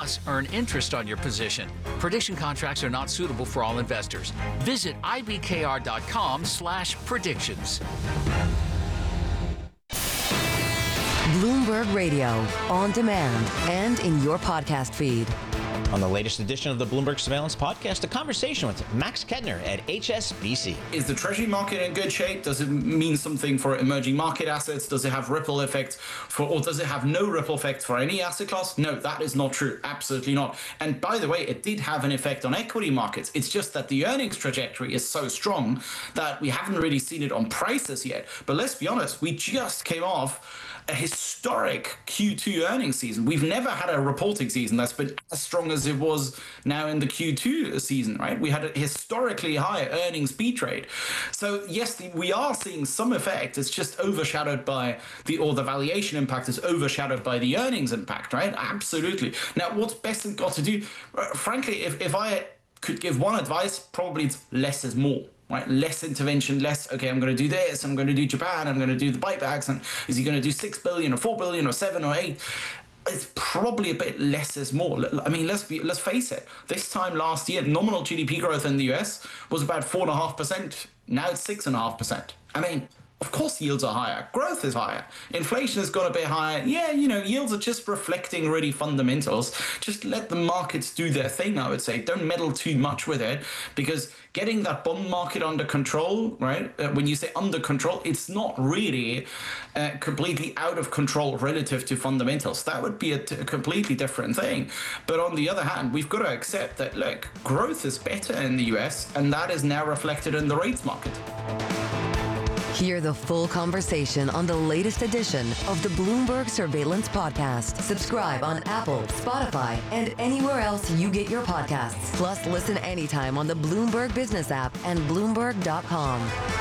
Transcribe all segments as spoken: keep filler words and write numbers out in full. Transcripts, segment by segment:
Plus, earn interest on your position. Prediction contracts are not suitable for all investors. Visit ibkr.com slash predictions. Bloomberg Radio, on demand and in your podcast feed. On the latest edition of the Bloomberg Surveillance Podcast, a conversation with Max Kedner at H S B C. Is the treasury market in good shape? Does it mean something for emerging market assets? Does it have ripple effects for, or does it have no ripple effect for any asset class? No, that is not true. Absolutely not. And by the way, it did have an effect on equity markets. It's just that the earnings trajectory is so strong that we haven't really seen it on prices yet. But let's be honest, we just came off a historic Q two earnings season. We've never had a reporting season that's been as strong as it was now in the Q two season, right? We had a historically high earnings beat rate. So yes, we are seeing some effect. It's just overshadowed by the, or the valuation impact is overshadowed by the earnings impact, right? Absolutely. Now, what's best got to do? Frankly, if, if I could give one advice, probably it's less is more. Right, less intervention, less, okay, I'm going to do this, I'm going to do Japan, I'm going to do the buybacks, and is he going to do six billion or four billion or seven or eight? It's probably a bit less is more. I mean, let's be, let's face it. This time last year, nominal G D P growth in the U S was about four and a half percent. Now it's six and a half percent. I mean, of course, yields are higher. Growth is higher. Inflation has gone a bit higher. Yeah, you know, yields are just reflecting really fundamentals. Just let the markets do their thing, I would say. Don't meddle too much with it, because getting that bond market under control, right? Uh, when you say under control, it's not really uh, completely out of control relative to fundamentals. That would be a, t- a completely different thing. But on the other hand, we've got to accept that, look, growth is better in the U S, and that is now reflected in the rates market. Hear the full conversation on the latest edition of the Bloomberg Surveillance Podcast. Subscribe on Apple, Spotify, and anywhere else you get your podcasts. Plus, listen anytime on the Bloomberg Business app and Bloomberg dot com.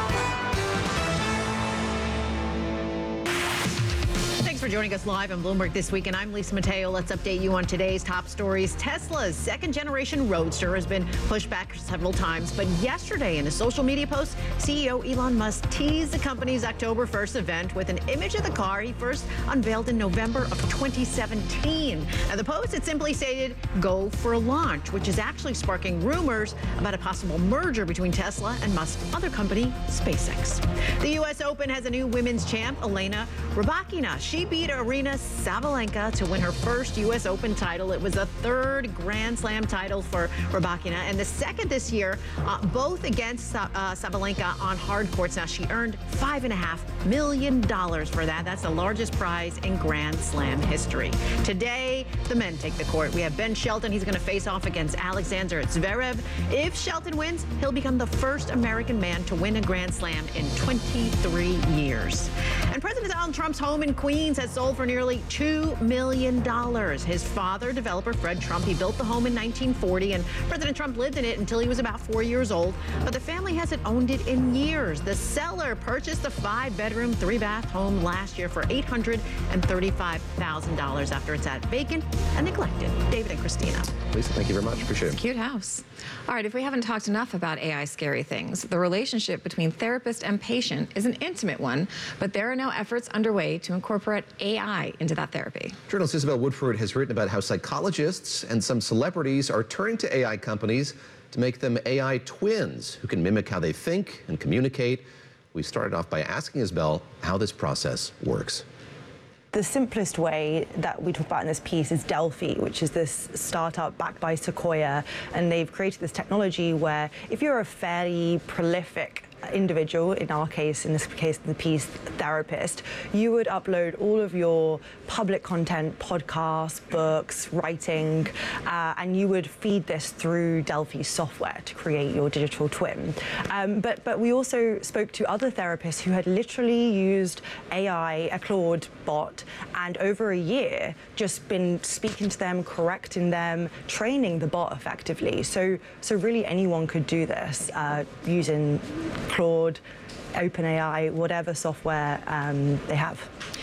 Thanks for joining us live on Bloomberg This Week, and I'm Lisa Mateo. Let's update you on today's top stories. Tesla's second-generation Roadster has been pushed back several times, but yesterday in a social media post, C E O Elon Musk teased the company's October first event with an image of the car he first unveiled in November of twenty seventeen. Now, the post, it simply stated, "Go for a launch," which is actually sparking rumors about a possible merger between Tesla and Musk's other company, SpaceX. The U S Open has a new women's champ, Elena Rybakina. She beat Arina Sabalenka to win her first U S Open title. It was the third Grand Slam title for Rybakina and the second this year, uh, both against uh, Sabalenka on hard courts. Now, she earned five and a half million dollars for that. That's the largest prize in Grand Slam history. Today, the men take the court. We have Ben Shelton. He's going to face off against Alexander Zverev. If Shelton wins, he'll become the first American man to win a Grand Slam in twenty-three years. And President Donald Trump's home in Queens has sold for nearly two million dollars. His father, developer Fred Trump, he built the home in nineteen forty, and President Trump lived in it until he was about four years old. But the family hasn't owned it in years. The seller purchased the five-bedroom, three-bath home last year for eight hundred thirty-five thousand dollars after it sat vacant and neglected. David and Christina. Lisa, thank you very much. Appreciate it. Cute house. All right, if we haven't talked enough about A I scary things, the relationship between therapist and patient is an intimate one, but there are now efforts underway to incorporate A I into that therapy. Journalist Isabel Woodford has written about how psychologists and some celebrities are turning to A I companies to make them A I twins who can mimic how they think and communicate. We started off by asking Isabel how this process works. The simplest way that we talk about in this piece is Delphi, which is this startup backed by Sequoia. And they've created this technology where if you're a fairly prolific individual, in our case, in this case, the piece, therapist, you would upload all of your public content, podcasts, books, writing, uh, and you would feed this through Delphi software to create your digital twin. Um, but, but we also spoke to other therapists who had literally used A I, a Claude bot, and over a year just been speaking to them, correcting them, training the bot effectively. So, so really anyone could do this uh, using Claude, OpenAI, whatever software um, they have.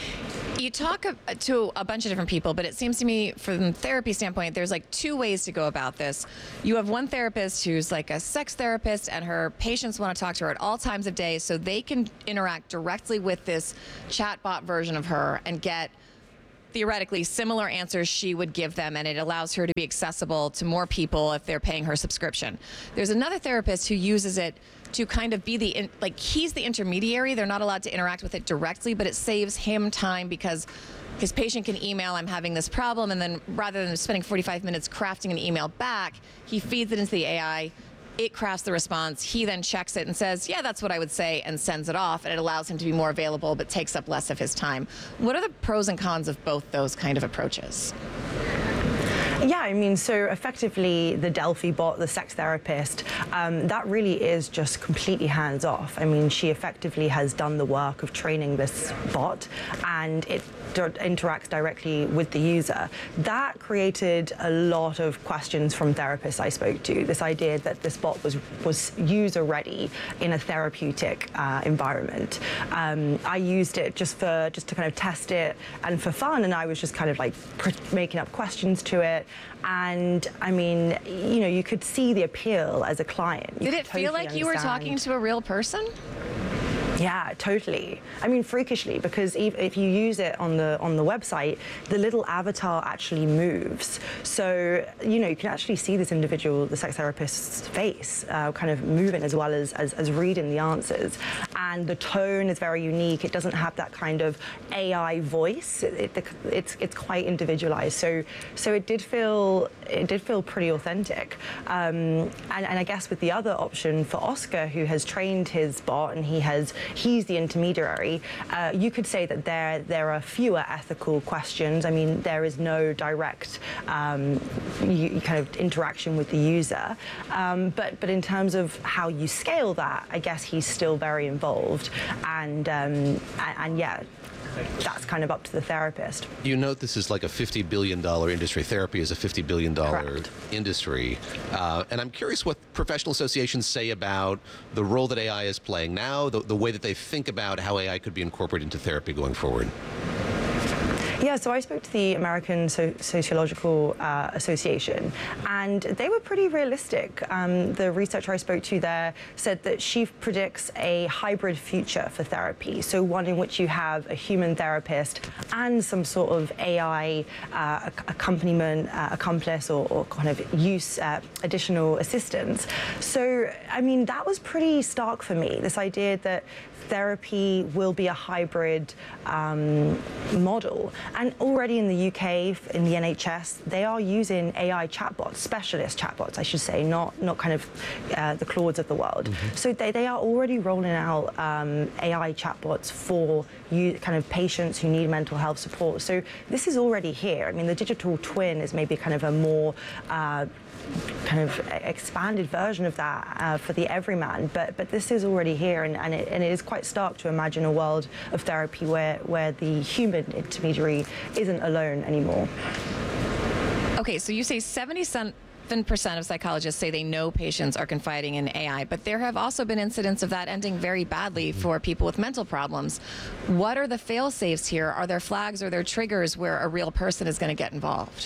You talk to a bunch of different people, but it seems to me from a therapy standpoint, there's like two ways to go about this. You have one therapist who's like a sex therapist and her patients want to talk to her at all times of day so they can interact directly with this chatbot version of her and get theoretically similar answers she would give them, and it allows her to be accessible to more people if they're paying her subscription. There's another therapist who uses it to kind of be the, in, like he's the intermediary. They're not allowed to interact with it directly, but it saves him time because his patient can email, I'm having this problem, and then rather than spending forty-five minutes crafting an email back, he feeds it into the A I. It crafts the response. He then checks it and says, yeah, that's what I would say, and sends it off. And it allows him to be more available, but takes up less of his time. What are the pros and cons of both those kind of approaches? Yeah, I mean, so effectively the Delphi bot, the sex therapist, um, that really is just completely hands off. I mean, she effectively has done the work of training this bot, and it interacts directly with the user. That created a lot of questions from therapists I spoke to. This idea that this bot was was user ready in a therapeutic uh, environment. Um, I used it just for just to kind of test it and for fun, and I was just kind of like making up questions to it. And I mean, you know, you could see the appeal as a client. You Did it totally feel like understand. you were talking to a real person? Yeah, totally. I mean, freakishly, because if, if you use it on the on the website, the little avatar actually moves. So, you know, you can actually see this individual, the sex therapist's face, uh, kind of moving as well as, as, as reading the answers. And the tone is very unique. It doesn't have that kind of A I voice. It, it, it's it's quite individualized. So so it did feel it did feel pretty authentic. Um, and, and I guess with the other option for Oscar, who has trained his bot and he has he's the intermediary, uh, you could say that there there are fewer ethical questions. I mean, there is no direct um, you, kind of interaction with the user. Um, but but in terms of how you scale that, I guess he's still very involved. And um, and, and yeah. That's kind of up to the therapist. You note this is like a fifty billion dollars industry. Therapy is a fifty billion dollars industry. Uh, and I'm curious what professional associations say about the role that A I is playing now, the, the way that they think about how A I could be incorporated into therapy going forward. Yeah, so I spoke to the American so- Sociological uh, Association, and they were pretty realistic. Um, the researcher I spoke to there said that she predicts a hybrid future for therapy, so one in which you have a human therapist and some sort of A I uh, accompaniment, uh, accomplice, or, or kind of use uh, additional assistance. So, I mean, that was pretty stark for me, this idea that therapy will be a hybrid um, model. And already in the U K, in the N H S, they are using A I chatbots, specialist chatbots, I should say, not not kind of uh, the Claudes of the world. Mm-hmm. So they, they are already rolling out um, A I chatbots for you, kind of patients who need mental health support. So this is already here. I mean, the digital twin is maybe kind of a more uh, kind of expanded version of that uh, for the everyman, but but this is already here, and, and, it, and it is quite stark to imagine a world of therapy where, where the human intermediary isn't alone anymore. Okay, so you say seventy-seven percent of psychologists say they know patients are confiding in A I, but there have also been incidents of that ending very badly for people with mental problems. What are the fail-safes here? Are there flags or there triggers where a real person is going to get involved?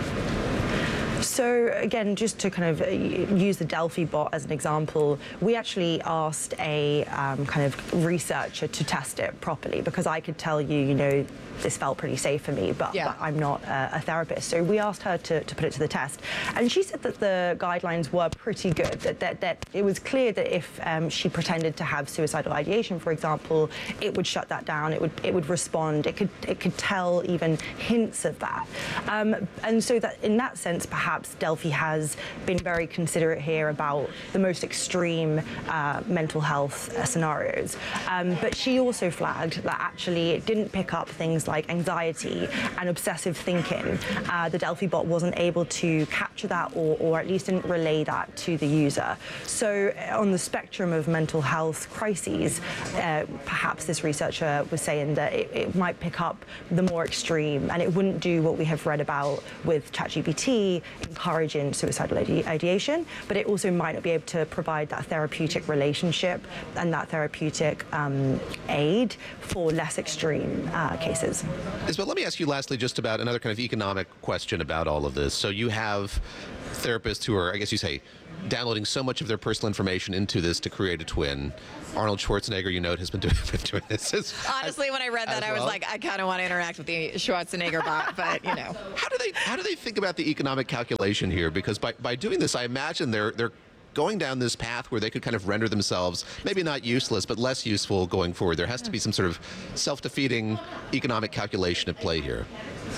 So again, just to kind of use the Delphi bot as an example, we actually asked a um, kind of researcher to test it properly, because I could tell you, you know, this felt pretty safe for me, but, yeah. but I'm not a, a therapist. So we asked her to, to put it to the test. And she said that the guidelines were pretty good, that, that, that it was clear that if um, she pretended to have suicidal ideation, for example, it would shut that down, it would it would respond, it could, it could tell even hints of that. Um, and so that in that sense, perhaps Delphi has been very considerate here about the most extreme uh, mental health uh, scenarios. Um, but she also flagged that actually it didn't pick up things like anxiety and obsessive thinking. Uh, the Delphi bot wasn't able to capture that, or, or at least didn't relay that to the user. So on the spectrum of mental health crises, uh, perhaps this researcher was saying that it, it might pick up the more extreme, and it wouldn't do what we have read about with ChatGPT, encouraging suicidal ide- ideation, but it also might not be able to provide that therapeutic relationship and that therapeutic um, aid for less extreme uh, cases. Isabel, let me ask you lastly just about another kind of economic question about all of this. So you have therapists who are, I guess you say, downloading so much of their personal information into this to create a twin. Arnold Schwarzenegger, you note, has been doing, been doing this. As, Honestly, as, when I read that, I was well. like, I kind of want to interact with the Schwarzenegger bot, but you know. How do they how do they think about the economic calculation here? Because by, by doing this, I imagine they're they're going down this path where they could kind of render themselves maybe not useless, but less useful going forward. There has to be some sort of self-defeating economic calculation at play here.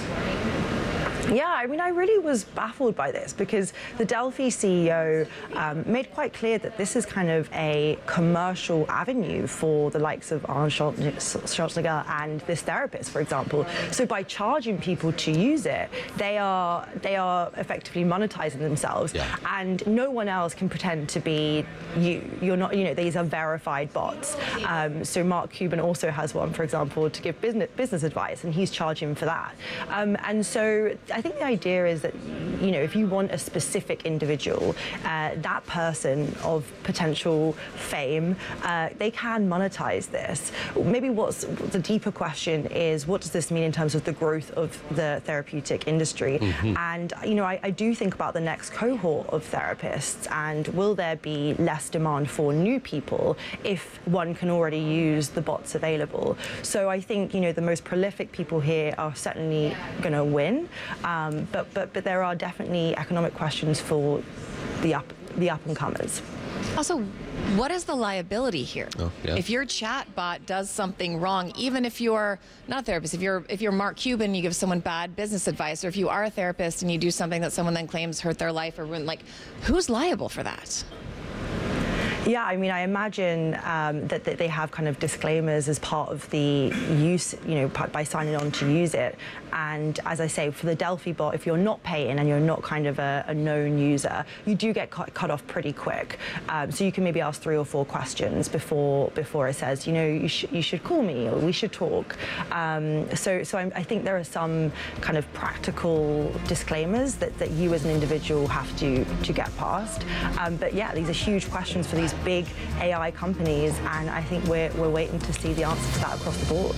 Yeah, I mean, I really was baffled by this because the Delphi C E O um, made quite clear that this is kind of a commercial avenue for the likes of Arnold Schwarzenegger and this therapist, for example. So by charging people to use it, they are they are effectively monetizing themselves, yeah. and no one else can pretend to be you. You're not, you know, these are verified bots. Um, so Mark Cuban also has one, for example, to give business business advice, and he's charging for that. Um, and so I think the idea is that, you know, if you want a specific individual, uh, that person of potential fame, uh, they can monetize this. Maybe what's the deeper question is, what does this mean in terms of the growth of the therapeutic industry? Mm-hmm. And, you know, I, I do think about the next cohort of therapists, and will there be less demand for new people if one can already use the bots available? So I think, you know, the most prolific people here are certainly going to win. Um, but, but but there are definitely economic questions for the up the up and comers. Also, what is the liability here? Oh, yeah. If your chat bot does something wrong, even if you're not a therapist, if you're if you're Mark Cuban, you give someone bad business advice, or if you are a therapist and you do something that someone then claims hurt their life or ruined, like, who's liable for that? Yeah, I mean, I imagine um, that, that they have kind of disclaimers as part of the use, you know, by signing on to use it. And as I say, for the Delphi bot, if you're not paying and you're not kind of a, a known user, you do get cut, cut off pretty quick. Um, so you can maybe ask three or four questions before before it says, you know, you, sh you should call me or we should talk. Um, so so I'm, I think there are some kind of practical disclaimers that, that you as an individual have to, to get past. Um, but yeah, these are huge questions for these big A I companies, and I think we're, we're waiting to see the answer to that across the board.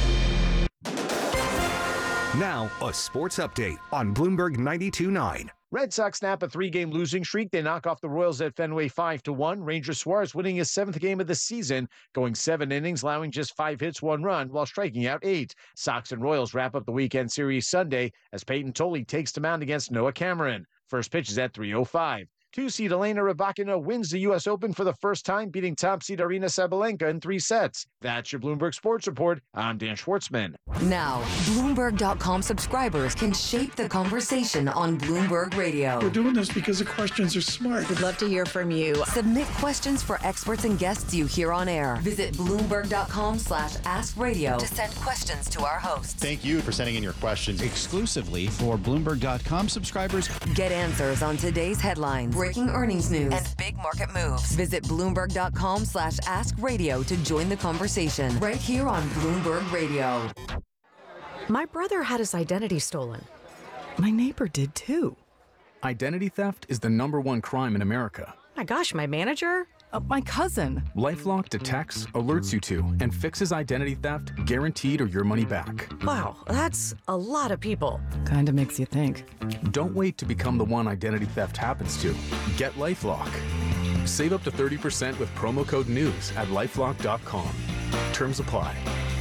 Now, a sports update on Bloomberg ninety-two point nine. Red Sox snap a three-game losing streak. They knock off the Royals at Fenway five to one. Ranger Suarez winning his seventh game of the season, going seven innings, allowing just five hits, one run, while striking out eight. Sox and Royals wrap up the weekend series Sunday as Peyton Tolley takes the mound against Noah Cameron. First pitch is at three oh five. Two-seed Elena Rybakina wins the U S Open for the first time, beating top-seed Aryna Sabalenka in three sets. That's your Bloomberg Sports Report. I'm Dan Schwartzman. Now, Bloomberg dot com subscribers can shape the conversation on Bloomberg Radio. We're doing this because the questions are smart. We'd love to hear from you. Submit questions for experts and guests you hear on air. Visit Bloomberg dot com slash ask radio to send questions to our hosts. Thank you for sending in your questions. Exclusively for Bloomberg dot com subscribers. Get answers on today's headlines, breaking earnings news, and big market moves. Visit Bloomberg dot com slash ask radio to join the conversation right here on Bloomberg Radio. My brother had his identity stolen. My neighbor did too. Identity theft is the number one crime in America. My gosh, my manager? Uh, my cousin. LifeLock detects, alerts you to, and fixes identity theft, guaranteed or your money back. Wow, that's a lot of people. Kinda makes you think. Don't wait to become the one identity theft happens to. Get LifeLock. Save up to thirty percent with promo code NEWS at lifelock dot com. Terms apply.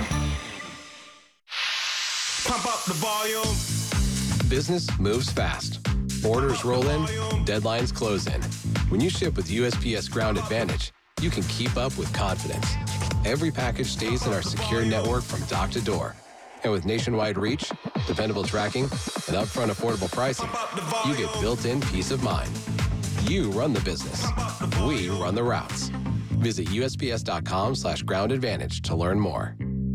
Pump up the volume. Business moves fast. Orders roll in, deadlines close in. When you ship with U S P S Ground Advantage, you can keep up with confidence. Every package stays in our secure network from dock to door. And with nationwide reach, dependable tracking, and upfront affordable pricing, you get built-in peace of mind. You run the business. We run the routes. Visit U S P S dot com slash ground advantage to learn more.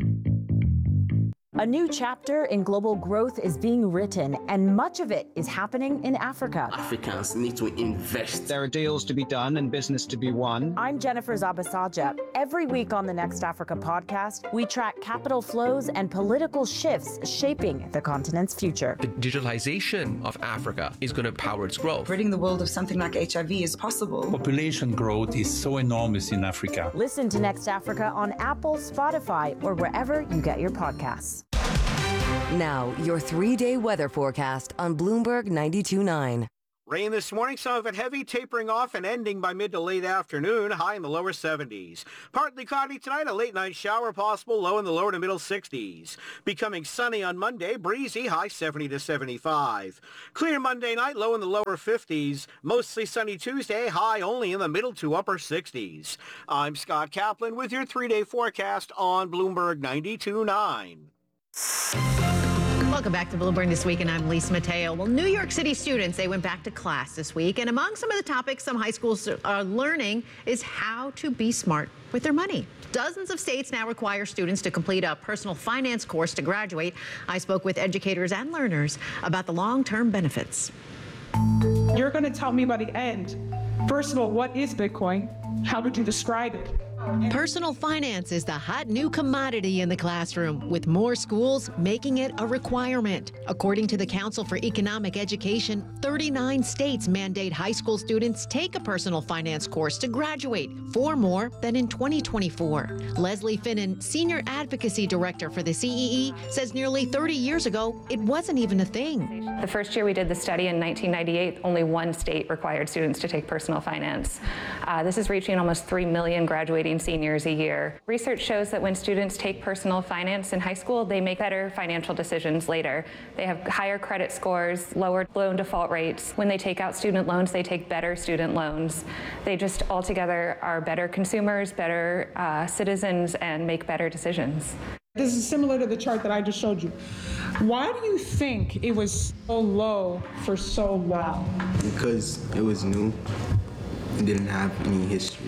A new chapter in global growth is being written, and much of it is happening in Africa. Africans need to invest. There are deals to be done and business to be won. I'm Jennifer Zabasaja. Every week on the Next Africa podcast, we track capital flows and political shifts shaping the continent's future. The digitalization of Africa is going to power its growth. Ridding the world of something like H I V is possible. Population growth is so enormous in Africa. Listen to Next Africa on Apple, Spotify, or wherever you get your podcasts. Now, your three-day weather forecast on Bloomberg ninety-two point nine. Rain this morning, some of it heavy, tapering off and ending by mid to late afternoon, high in the lower seventies. Partly cloudy tonight, a late night shower possible, low in the lower to middle sixties. Becoming sunny on Monday, breezy, high seventy to seventy-five. Clear Monday night, low in the lower fifties. Mostly sunny Tuesday, high only in the middle to upper sixties. I'm Scott Kaplan with your three-day forecast on Bloomberg ninety-two point nine. Welcome back to Bloomberg This Week, and I'm Lisa Mateo. Well, New York City students, they went back to class this week, and among some of the topics some high schools are learning is how to be smart with their money. Dozens of states now require students to complete a personal finance course to graduate. I spoke with educators and learners about the long-term benefits. You're going to tell me by the end, first of all, what is Bitcoin? How would you describe it? Personal finance is the hot new commodity in the classroom, with more schools making it a requirement. According to the Council for Economic Education, thirty-nine states mandate high school students take a personal finance course to graduate, four more than in twenty twenty-four. Leslie Finnan, Senior Advocacy Director for the C E E, says nearly thirty years ago, it wasn't even a thing. The first year we did the study in nineteen ninety-eight, only one state required students to take personal finance. Uh, this is reaching almost three million graduating seniors a year. Research shows that when students take personal finance in high school, they make better financial decisions later. They have higher credit scores, lower loan default rates. When they take out student loans, they take better student loans. They just altogether are better consumers, better uh, citizens, and make better decisions. This is similar to the chart that I just showed you. Why do you think it was so low for so long? Because it was new. It didn't have any history.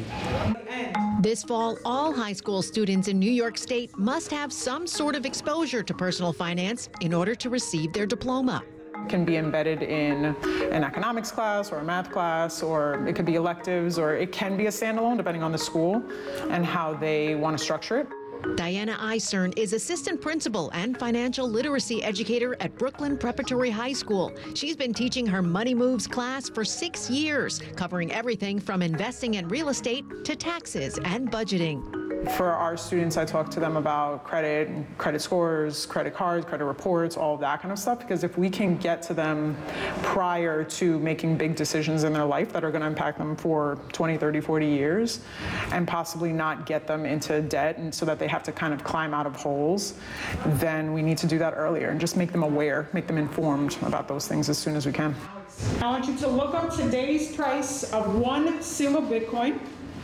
This fall, all high school students in New York State must have some sort of exposure to personal finance in order to receive their diploma. It can be embedded in an economics class or a math class, or it could be electives, or it can be a standalone depending on the school and how they want to structure it. Diana Eisern is assistant principal and financial literacy educator at Brooklyn Preparatory High School. She's been teaching her Money Moves class for six years, covering everything from investing in real estate to taxes and budgeting. For our students, I talk to them about credit, credit scores, credit cards, credit reports, all of that kind of stuff, because if we can get to them prior to making big decisions in their life that are going to impact them for twenty, thirty, forty years, and possibly not get them into debt and so that they have to kind of climb out of holes, then we need to do that earlier and just make them aware, make them informed about those things as soon as we can. I want you to look up today's price of one single Bitcoin.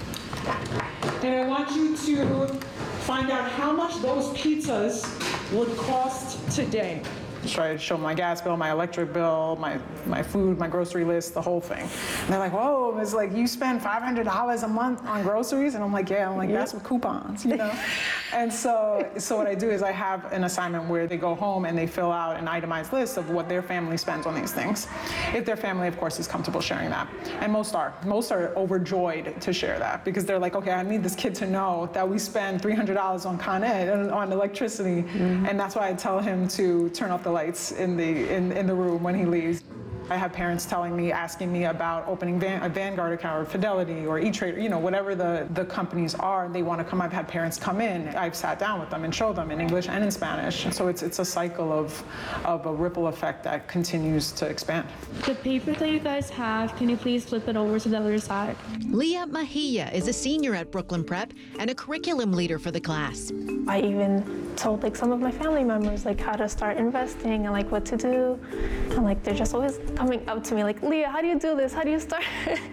And I want you to find out how much those pizzas would cost today. Try to show my gas bill, my electric bill, my, my food, my grocery list, the whole thing. And they're like, whoa, it's like you spend five hundred dollars a month on groceries? And I'm like, yeah, I'm like, that's with coupons, you know? And so, so what I do is I have an assignment where they go home and they fill out an itemized list of what their family spends on these things. If their family, of course, is comfortable sharing that. And most are. Most are overjoyed to share that because they're like, okay, I need this kid to know that we spend three hundred dollars on Con Ed and on electricity. Mm-hmm. And that's why I tell him to turn off the lights in the in, in the room when he leaves. I have parents telling me, asking me about opening Van, a Vanguard account or Fidelity or E-Trade, you know, whatever the, the companies are, they want to come. I've had parents come in. I've sat down with them and showed them in English and in Spanish. So it's it's a cycle of, of a ripple effect that continues to expand. The paper that you guys have, can you please flip it over to the other side? Leah Mejia is a senior at Brooklyn Prep and a curriculum leader for the class. I even told like some of my family members like how to start investing and like what to do. And like they're just always coming up to me like, Leah, how do you do this? How do you start?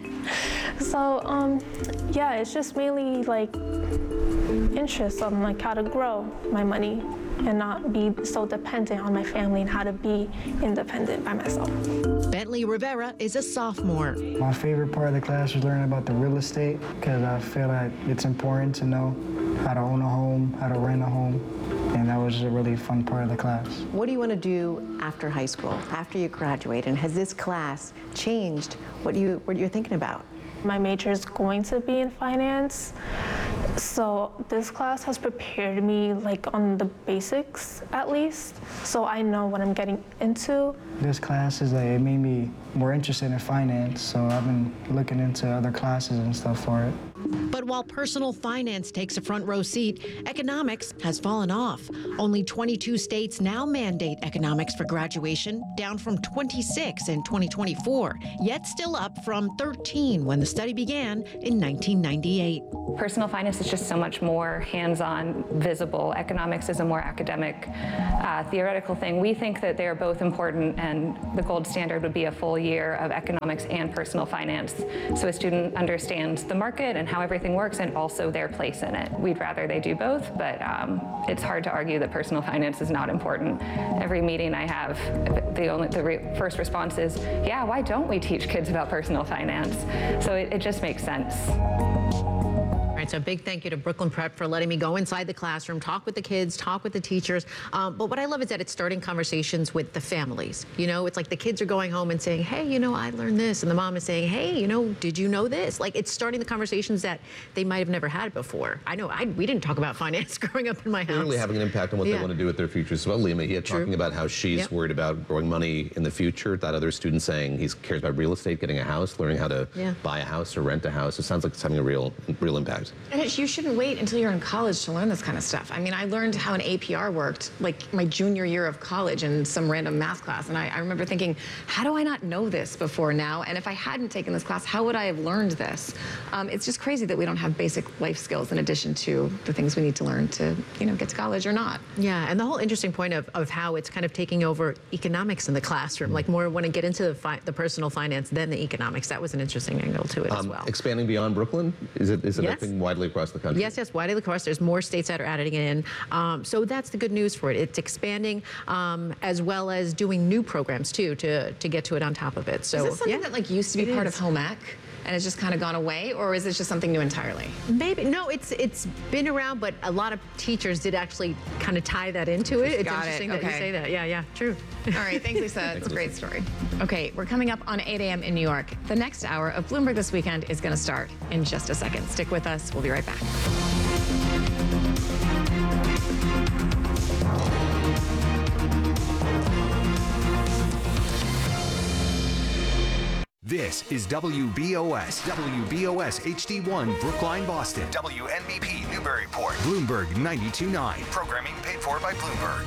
So um, yeah, it's just mainly like interest on like how to grow my money and not be so dependent on my family and how to be independent by myself. Bentley Rivera is a sophomore. My favorite part of the class was learning about the real estate because I feel like it's important to know how to own a home, how to rent a home, and that was a really fun part of the class. What do you want to do after high school, after you graduate, and has this class changed what you what you're thinking about? My major is going to be in finance, so this class has prepared me like on the basics at least, so I know what I'm getting into. this class is like, it made me more interested in finance, so I've been looking into other classes and stuff for it. But while personal finance takes a front row seat, economics has fallen off. Only twenty-two states now mandate economics for graduation, down from twenty-six in twenty twenty-four, yet still up from thirteen when the study began in nineteen ninety-eight. Personal finance is just so much more hands-on, visible. Economics is a more academic, uh, theoretical thing. We think that they are both important, and the gold standard would be a full year of economics and personal finance, so a student understands the market and how everything works and also their place in it. We'd rather they do both, but um, it's hard to argue that personal finance is not important. Every meeting I have, the only the re first response is, yeah, why don't we teach kids about personal finance? So it, it just makes sense. All right, so a big thank you to Brooklyn Prep for letting me go inside the classroom, talk with the kids, talk with the teachers. Um, but what I love is that it's starting conversations with the families. You know, it's like the kids are going home and saying, hey, you know, I learned this. And the mom is saying, hey, you know, did you know this? Like, it's starting the conversations that they might have never had before. I know I, we didn't talk about finance growing up in my house. Really having an impact on what yeah. they want to do with their futures as well. Lima, he had True. talking about how she's yep. worried about growing money in the future. That other student saying he cares about real estate, getting a house, learning how to yeah. buy a house or rent a house. It sounds like it's having a real, real impact. And it, you shouldn't wait until you're in college to learn this kind of stuff. I mean, I learned how an A P R worked like my junior year of college in some random math class. And I, I remember thinking, how do I not know this before now? And if I hadn't taken this class, how would I have learned this? Um, it's just crazy that we don't have basic life skills in addition to the things we need to learn to, you know, get to college or not. Yeah, and the whole interesting point of, of how it's kind of taking over economics in the classroom, like more want to get into the, fi the personal finance than the economics. That was an interesting angle to it um, as well. Expanding beyond Brooklyn? Is it, is it yes. acting widely across the country? Yes, yes, widely across. There's more states that are adding it in. Um, so that's the good news for it. It's expanding um, as well as doing new programs too to, to get to it on top of it. So is this something yeah, that like used to be part is. of home ec? And it's just kind of gone away, or is it just something new entirely? Maybe no. It's it's been around, but a lot of teachers did actually kind of tie that into it. It's Got interesting it. that Okay. you say that. Yeah, yeah, true. All right, thanks, Lisa. It's a great story. Okay, we're coming up on eight A M in New York. The next hour of Bloomberg This Weekend is going to start in just a second. Stick with us. We'll be right back. This is W B O S, W B O S H D one, Brookline, Boston. W N B P, Newburyport. Bloomberg ninety-two point nine. Programming paid for by Bloomberg.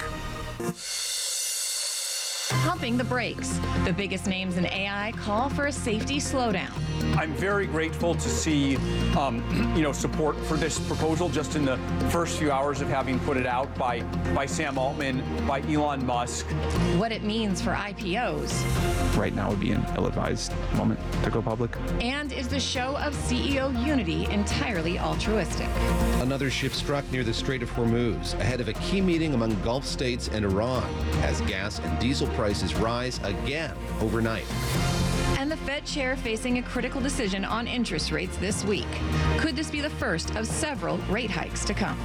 Pumping the brakes. The biggest names in A I call for a safety slowdown. I'm very grateful to see, um, you know, support for this proposal just in the first few hours of having put it out by, by Sam Altman, by Elon Musk. What it means for I P Os. Right now would be an ill-advised moment to go public. And is the show of C E O unity entirely altruistic? Another ship struck near the Strait of Hormuz ahead of a key meeting among Gulf states and Iran as gas and diesel prices rise again overnight. And the Fed chair facing a critical decision on interest rates this week. Could this be the first of several rate hikes to come?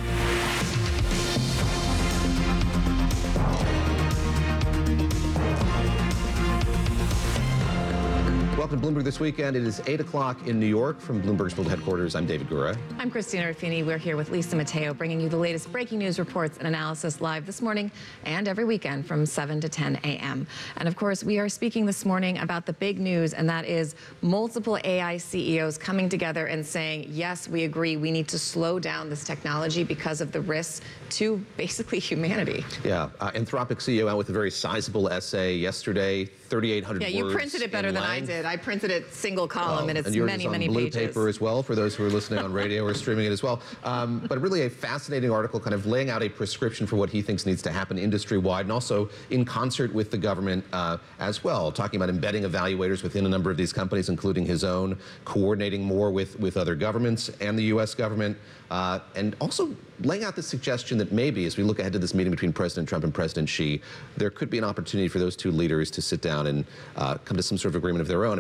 Welcome to Bloomberg This Weekend. It is eight o'clock in New York from Bloomberg's World Headquarters. I'm David Gura. I'm Christina Ruffini. We're here with Lisa Mateo, bringing you the latest breaking news reports and analysis live this morning and every weekend from seven to ten A M And of course, we are speaking this morning about the big news, and that is multiple A I C E Os coming together and saying, yes, we agree, we need to slow down this technology because of the risks to basically humanity. Yeah, uh, Anthropic C E O out with a very sizable essay yesterday, thirty-eight hundred words. Yeah, you printed it better than I did. I printed it single column, oh, and it's and yours many, is on many blue pages. paper as well for those who are listening on radio or streaming it as well. Um, but really a fascinating article kind of laying out a prescription for what he thinks needs to happen industry-wide and also in concert with the government uh, as well, talking about embedding evaluators within a number of these companies, including his own, coordinating more with, with other governments and the U S government, uh, and also laying out the suggestion that maybe, as we look ahead to this meeting between President Trump and President Xi, there could be an opportunity for those two leaders to sit down and uh, come to some sort of agreement of their own about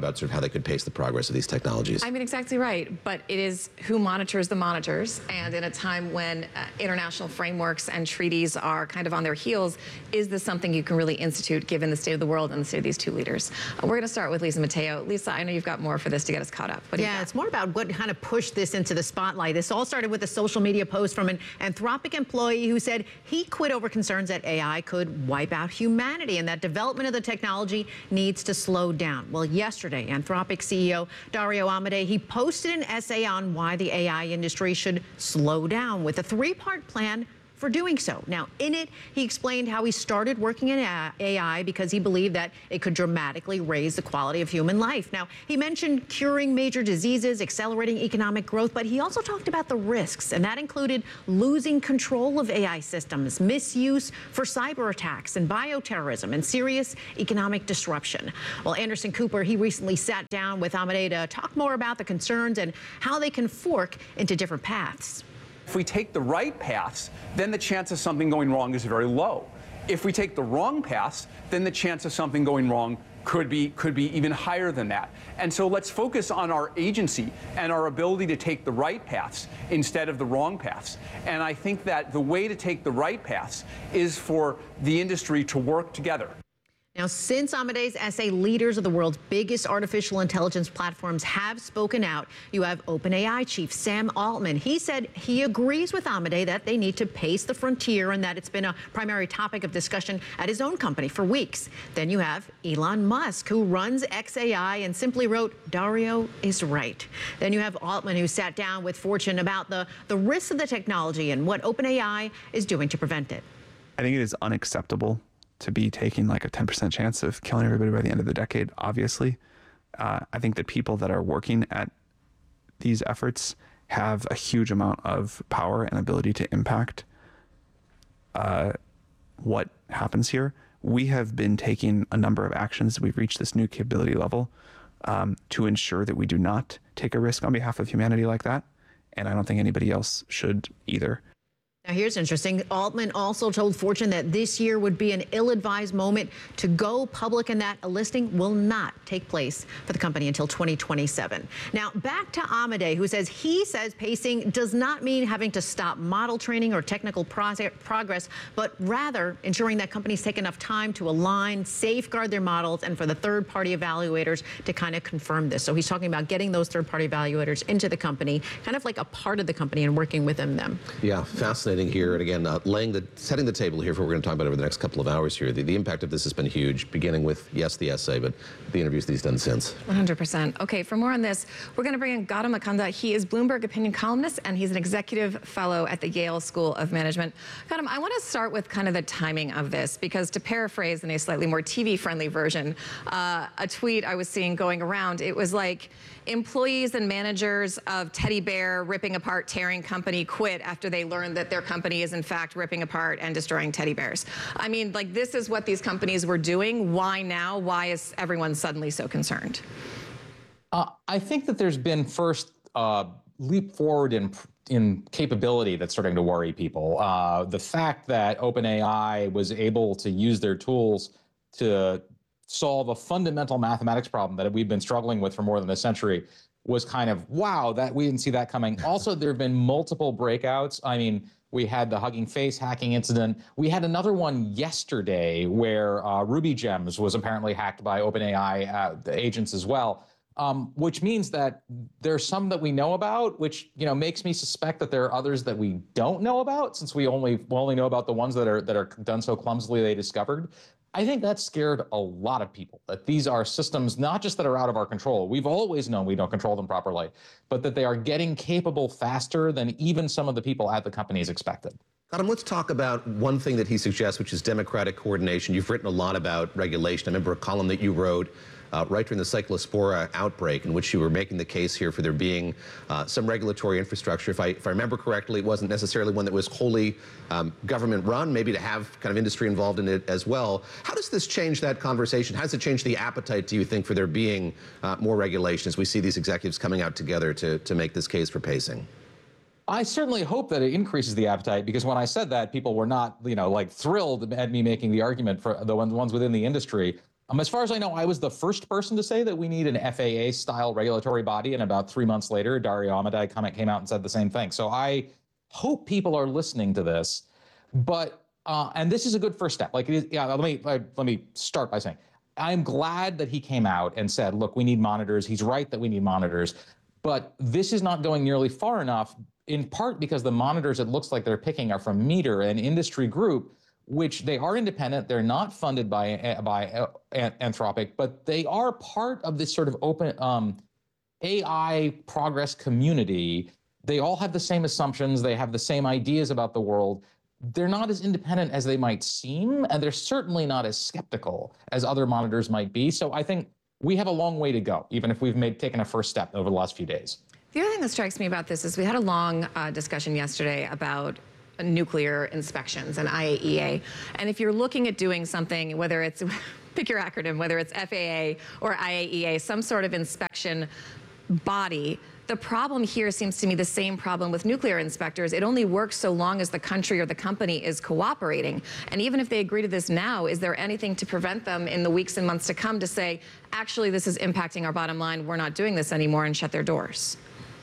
about sort of how they could pace the progress of these technologies. I mean, exactly right. But it is who monitors the monitors. And in a time when uh, international frameworks and treaties are kind of on their heels, is this something you can really institute given the state of the world and the state of these two leaders? Uh, we're going to start with Lisa Mateo. Lisa, I know you've got more for this to get us caught up. What do you yeah, got? It's more about what kind of pushed this into the spotlight. This all started with a social media post from an Anthropic employee who said he quit over concerns that A I could wipe out humanity and that development of the technology needs to slow down. Well, yesterday, Anthropic C E O Dario Amodei, he posted an essay on why the A I industry should slow down with a three-part plan for doing so. Now, in it, he explained how he started working in A I because he believed that it could dramatically raise the quality of human life. Now, he mentioned curing major diseases, accelerating economic growth, but he also talked about the risks, and that included losing control of A I systems, misuse for cyber attacks and bioterrorism, and serious economic disruption. Well, Anderson Cooper, he recently sat down with Amodei to talk more about the concerns and how they can fork into different paths. If we take the right paths, then the chance of something going wrong is very low. If we take the wrong paths, then the chance of something going wrong could be could be even higher than that. And so let's focus on our agency and our ability to take the right paths instead of the wrong paths. And I think that the way to take the right paths is for the industry to work together. Now, since Amodei's essay, leaders of the world's biggest artificial intelligence platforms have spoken out. You have OpenAI chief Sam Altman. He said he agrees with Amodei that they need to pace the frontier and that it's been a primary topic of discussion at his own company for weeks. Then you have Elon Musk, who runs X A I and simply wrote, "Dario is right." Then you have Altman, who sat down with Fortune about the, the risks of the technology and what OpenAI is doing to prevent it. I think it is unacceptable to be taking like a ten percent chance of killing everybody by the end of the decade, obviously. Uh, I think that people that are working at these efforts have a huge amount of power and ability to impact uh, what happens here. We have been taking a number of actions. We've reached this new capability level um, to ensure that we do not take a risk on behalf of humanity like that. And I don't think anybody else should either. Now, here's interesting. Altman also told Fortune that this year would be an ill-advised moment to go public and that a listing will not take place for the company until twenty twenty-seven. Now, back to Amodei, who says he says pacing does not mean having to stop model training or technical progress, but rather ensuring that companies take enough time to align, safeguard their models, and for the third-party evaluators to kind of confirm this. So he's talking about getting those third-party evaluators into the company, kind of like a part of the company and working within them. Yeah, fascinating here, and again, uh, laying the setting the table here for what we're going to talk about over the next couple of hours here. The, the impact of this has been huge, beginning with, yes, the essay, but the interviews that he's done since. one hundred percent. Okay, for more on this, we're going to bring in Gautam Mukunda. He is Bloomberg opinion columnist, and he's an executive fellow at the Yale School of Management. Gautam, I want to start with kind of the timing of this, because to paraphrase in a slightly more T V-friendly version, uh, a tweet I was seeing going around, it was like, employees and managers of Teddy Bear ripping apart, tearing company quit after they learned that their company is in fact ripping apart and destroying teddy bears. I mean, like, this is what these companies were doing. Why now? Why is everyone suddenly so concerned? Uh, I think that there's been first uh, leap forward in in capability that's starting to worry people. Uh, the fact that OpenAI was able to use their tools to solve a fundamental mathematics problem that we've been struggling with for more than a century was kind of, wow, that we didn't see that coming. Also, there have been multiple breakouts. I mean, we had the Hugging Face hacking incident. We had another one yesterday where uh, Ruby Gems was apparently hacked by OpenAI uh, agents as well, um, which means that there's some that we know about, which, you know, makes me suspect that there are others that we don't know about, since we only we only know about the ones that are that are done so clumsily they discovered. I think that scared a lot of people, that these are systems not just that are out of our control. We've always known we don't control them properly, but that they are getting capable faster than even some of the people at the companies expected. Gautam, let's talk about one thing that he suggests, which is democratic coordination. You've written a lot about regulation. I remember a column that you wrote uh, right during the Cyclospora outbreak, in which you were making the case here for there being uh, some regulatory infrastructure. If I, if I remember correctly, it wasn't necessarily one that was wholly um, government-run, maybe to have kind of industry involved in it as well. How does this change that conversation? How does it change the appetite, do you think, for there being uh, more regulation as we see these executives coming out together to, to make this case for pacing? I certainly hope that it increases the appetite, because when I said that, people were not, you know, like thrilled at me making the argument for the ones within the industry. Um, as far as I know, I was the first person to say that we need an F A A-style regulatory body, and about three months later, Dario Amodei came out and said the same thing. So I hope people are listening to this, but uh, and this is a good first step. Like, it is, yeah, let me let me start by saying, I'm glad that he came out and said, look, we need monitors. He's right that we need monitors, but this is not going nearly far enough, in part because the monitors it looks like they're picking are from Meter, an industry group, which they are independent. They're not funded by by Anthropic, but they are part of this sort of open um, A I progress community. They all have the same assumptions. They have the same ideas about the world. They're not as independent as they might seem, and they're certainly not as skeptical as other monitors might be. So I think we have a long way to go, even if we've made taken a first step over the last few days. The other thing that strikes me about this is we had a long uh, discussion yesterday about nuclear inspections and I A E A. And if you're looking at doing something, whether it's, pick your acronym, whether it's F A A or I A E A, some sort of inspection body, the problem here seems to me the same problem with nuclear inspectors. It only works so long as the country or the company is cooperating. And even if they agree to this now, is there anything to prevent them in the weeks and months to come to say, actually, this is impacting our bottom line, we're not doing this anymore, and shut their doors?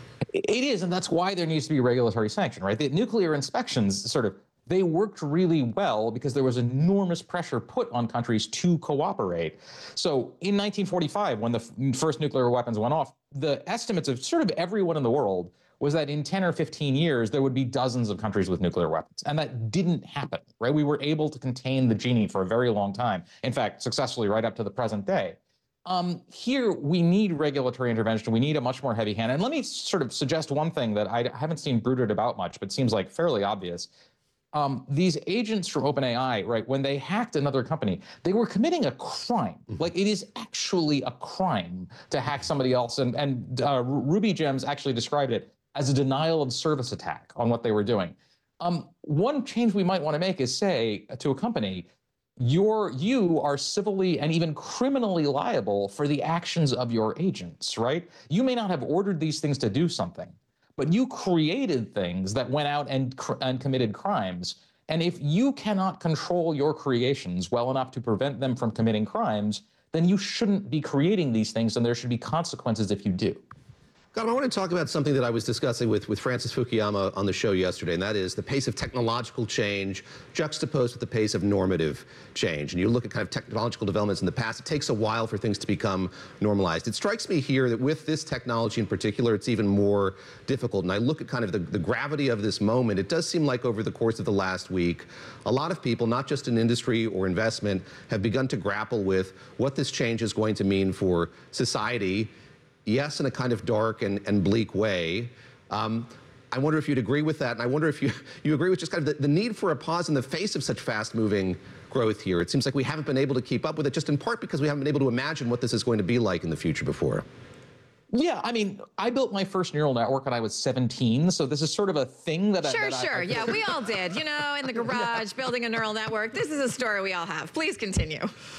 It is, and that's why there needs to be regulatory sanction, right? The nuclear inspections sort of, they worked really well because there was enormous pressure put on countries to cooperate. So in nineteen forty-five, when the first nuclear weapons went off, the estimates of sort of everyone in the world was that in ten or fifteen years, there would be dozens of countries with nuclear weapons. And that didn't happen, right? We were able to contain the genie for a very long time. In fact, successfully right up to the present day. Um, here, we need regulatory intervention. We need a much more heavy hand. And let me sort of suggest one thing that I haven't seen brooded about much, but seems like fairly obvious. Um, these agents from OpenAI, right, when they hacked another company, they were committing a crime. Like, it is actually a crime to hack somebody else. And, and uh, Ruby Gems actually described it as a denial of service attack on what they were doing. Um, one change we might want to make is say to a company, You're, you are civilly and even criminally liable for the actions of your agents, right? You may not have ordered these things to do something, but you created things that went out and, and committed crimes. And if you cannot control your creations well enough to prevent them from committing crimes, then you shouldn't be creating these things, and there should be consequences if you do. Gautam, I want to talk about something that I was discussing with, with Francis Fukuyama on the show yesterday, and that is the pace of technological change juxtaposed with the pace of normative change. And you look at kind of technological developments in the past, it takes a while for things to become normalized. It strikes me here that with this technology in particular, it's even more difficult. And I look at kind of the, the gravity of this moment. It does seem like over the course of the last week, a lot of people, not just in industry or investment, have begun to grapple with what this change is going to mean for society. Yes, in a kind of dark and, and bleak way. Um, I wonder if you'd agree with that, and I wonder if you, you agree with just kind of the, the need for a pause in the face of such fast-moving growth here. It seems like we haven't been able to keep up with it, just in part because we haven't been able to imagine what this is going to be like in the future before. Yeah, I mean, I built my first neural network when I was seventeen, so this is sort of a thing that sure, I... Sure, sure, I, I, yeah, we all did, you know, in the garage, building a neural network. This is a story we all have. Please continue.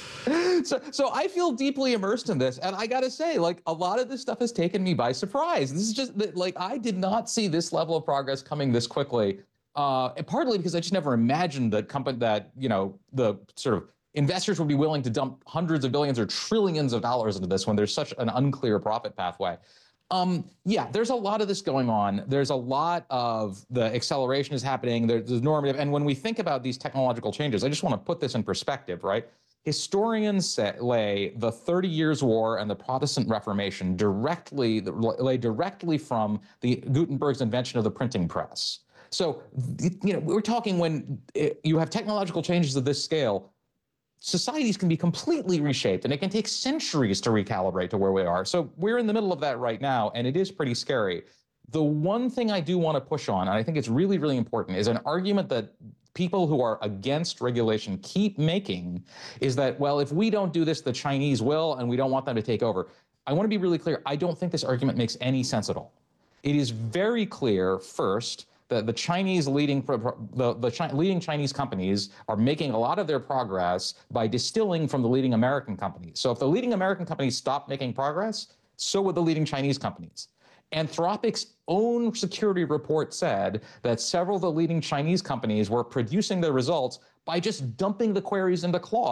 So, so I feel deeply immersed in this, and I gotta say, like, a lot of this stuff has taken me by surprise. This is just, that, like, I did not see this level of progress coming this quickly, uh, and partly because I just never imagined that company, that, you know, the sort of investors would be willing to dump hundreds of billions or trillions of dollars into this when there's such an unclear profit pathway. Um, yeah, there's a lot of this going on. There's a lot of the acceleration is happening. There's, there's normative. And when we think about these technological changes, I just want to put this in perspective, right? Historians say, lay the Thirty Years' War and the Protestant Reformation directly, lay directly from the Gutenberg's invention of the printing press. So, you know, we're talking when it, you have technological changes of this scale, societies can be completely reshaped, and it can take centuries to recalibrate to where we are. So we're in the middle of that right now, and it is pretty scary. The one thing I do want to push on, and I think it's really, really important, is an argument that people who are against regulation keep making, is that, well, if we don't do this, the Chinese will, and we don't want them to take over. I want to be really clear. I don't think this argument makes any sense at all. It is very clear, first, that the Chinese leading the, the Chi leading Chinese companies are making a lot of their progress by distilling from the leading American companies. So if the leading American companies stop making progress, so would the leading Chinese companies. Anthropic's own security report said that several of the leading Chinese companies were producing their results by just dumping the queries into Claude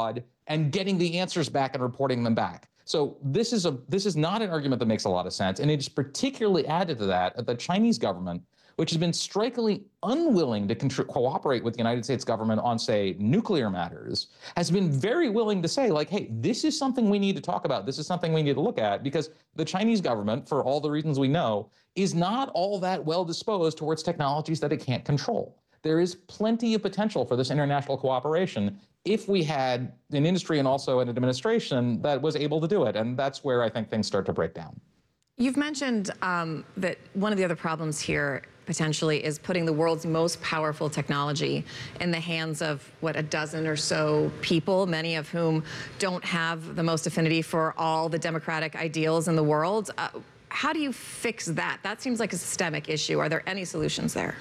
and getting the answers back and reporting them back. So this is a this is not an argument that makes a lot of sense, and it is particularly added to that that the Chinese government, which has been strikingly unwilling to contr- cooperate with the United States government on, say, nuclear matters, has been very willing to say, like, hey, this is something we need to talk about. This is something we need to look at, because the Chinese government, for all the reasons we know, is not all that well disposed towards technologies that it can't control. There is plenty of potential for this international cooperation if we had an industry and also an administration that was able to do it. And that's where I think things start to break down. You've mentioned um, that one of the other problems here potentially is putting the world's most powerful technology in the hands of, what, a dozen or so people, many of whom don't have the most affinity for all the democratic ideals in the world. Uh, how do you fix that? That seems like a systemic issue. Are there any solutions there?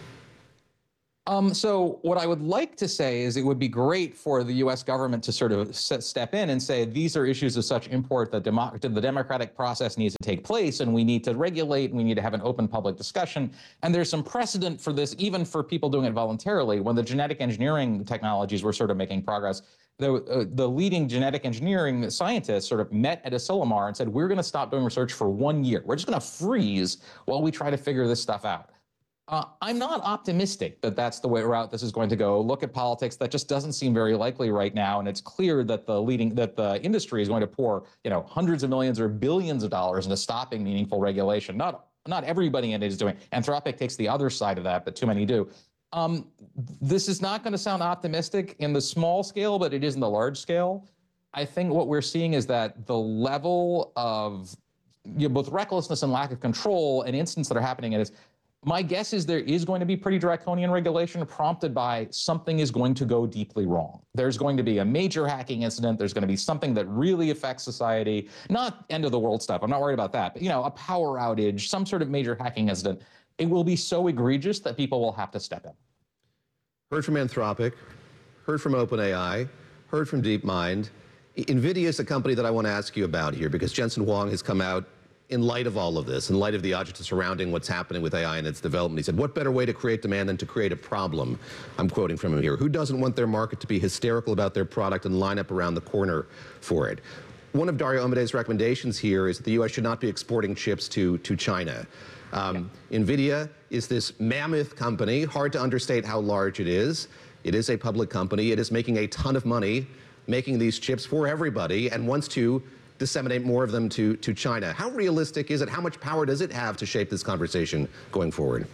Um, so what I would like to say is it would be great for the U S government to sort of set, step in and say, these are issues of such import that demo- the democratic process needs to take place, and we need to regulate, and we need to have an open public discussion. And there's some precedent for this, even for people doing it voluntarily. When the genetic engineering technologies were sort of making progress, the, uh, the leading genetic engineering scientists sort of met at Asilomar and said, we're going to stop doing research for one year. We're just going to freeze while we try to figure this stuff out. Uh, I'm not optimistic that that's the way route this is going to go. Look at politics. That just doesn't seem very likely right now. And it's clear that the leading, that the industry is going to pour, you know, hundreds of millions or billions of dollars into stopping meaningful regulation. Not, not everybody in it is doing. Anthropic takes the other side of that, but too many do. Um, this is not going to sound optimistic in the small scale, but it is in the large scale. I think what we're seeing is that the level of, you know, both recklessness and lack of control and incidents that are happening is, my guess is there is going to be pretty draconian regulation prompted by something is going to go deeply wrong. There's going to be a major hacking incident. There's going to be something that really affects society. Not end of the world stuff. I'm not worried about that. But, you know, a power outage, some sort of major hacking incident. It will be so egregious that people will have to step in. Heard from Anthropic, heard from OpenAI, heard from DeepMind. NVIDIA is a company that I want to ask you about here, because Jensen Huang has come out in light of all of this, in light of the agita surrounding what's happening with A I and its development. He said, what better way to create demand than to create a problem? I'm quoting from him here. Who doesn't want their market to be hysterical about their product and line up around the corner for it? One of Dario Amade's recommendations here is that the U S should not be exporting chips to, to China. Um, yeah. NVIDIA is this mammoth company, hard to understate how large it is. It is a public company. It is making a ton of money making these chips for everybody and wants to disseminate more of them to, to China. How realistic is it? How much power does it have to shape this conversation going forward?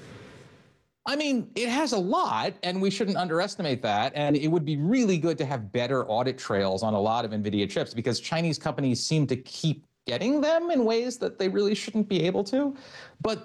I mean, it has a lot, and we shouldn't underestimate that. And it would be really good to have better audit trails on a lot of NVIDIA chips, because Chinese companies seem to keep getting them in ways that they really shouldn't be able to. But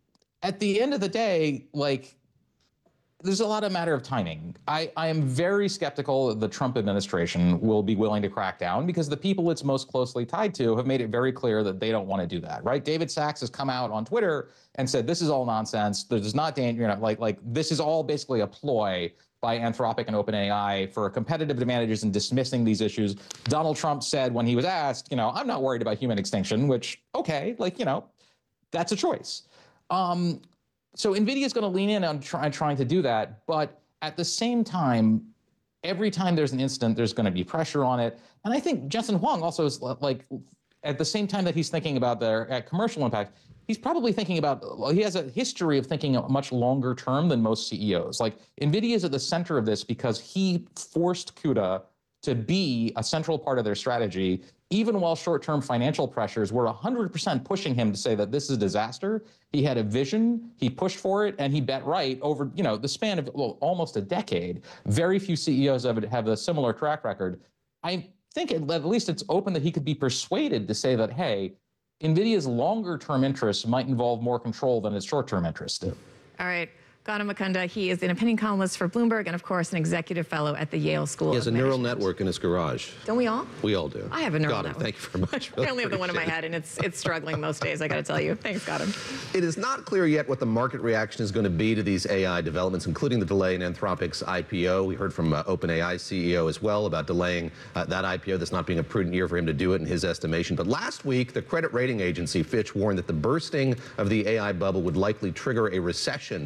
at the end of the day, like, there's a lot of matter of timing. I, I am very skeptical that the Trump administration will be willing to crack down, because the people it's most closely tied to have made it very clear that they don't want to do that, right? David Sachs has come out on Twitter and said, this is all nonsense. There's not danger, you know, like, like this is all basically a ploy by Anthropic and OpenAI for competitive advantages in dismissing these issues. Donald Trump said when he was asked, you know, I'm not worried about human extinction, which, okay, like, you know, that's a choice. Um, So NVIDIA is going to lean in on try, trying to do that, but at the same time, every time there's an incident, there's going to be pressure on it. And I think Jensen Huang also is like, at the same time that he's thinking about their uh, commercial impact, he's probably thinking about, well, he has a history of thinking much longer term than most C E Os. Like, NVIDIA is at the center of this because he forced CUDA to be a central part of their strategy, even while short-term financial pressures were one hundred percent pushing him to say that this is a disaster. He had a vision, he pushed for it, and he bet right over, you know, the span of, well, almost a decade. Very few C E Os have, have a similar track record. I think at least it's open that he could be persuaded to say that, hey, NVIDIA's longer-term interests might involve more control than its short-term interests do. All right. Gautam Mukunda, he is an opinion columnist for Bloomberg and, of course, an executive fellow at the Yale School of Management. He has a neural network in his garage. Don't we all? We all do. I have a neural Gautam, network. thank you very much. Really I only have the one in my head, and it's it's struggling most days, I got to tell you. Thanks, Gautam. It is not clear yet what the market reaction is going to be to these A I developments, including the delay in Anthropic's I P O. We heard from uh, OpenAI C E O as well about delaying uh, that I P O. That's not being a prudent year for him to do it in his estimation. But last week, the credit rating agency Fitch warned that the bursting of the A I bubble would likely trigger a recession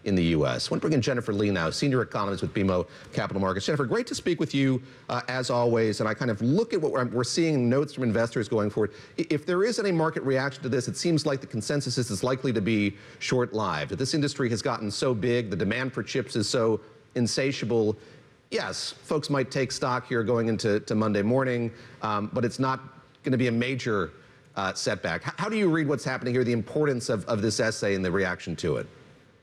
in the U S. I want to bring in Jennifer Lee now, senior economist with B M O Capital Markets. Jennifer, great to speak with you uh, as always. And I kind of look at what we're, we're seeing, notes from investors going forward. If there is any market reaction to this, it seems like the consensus is it's likely to be short-lived. That this industry has gotten so big, the demand for chips is so insatiable. Yes, folks might take stock here going into to Monday morning, um, but it's not going to be a major uh, setback. How, how do you read what's happening here, the importance of, of this essay and the reaction to it?